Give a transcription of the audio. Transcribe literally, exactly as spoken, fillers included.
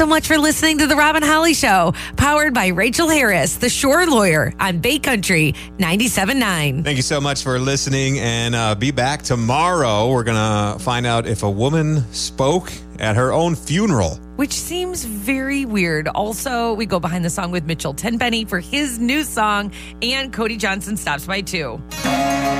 so much for listening to The Robin Holly Show, powered by Rachel Harris, the Shore Lawyer on Bay Country ninety-seven point nine. Thank you so much for listening, and uh, be back tomorrow. We're going to find out if a woman spoke at her own funeral. Which seems very weird. Also, we go behind the song with Mitchell Tenpenny for his new song, and Cody Johnson stops by too.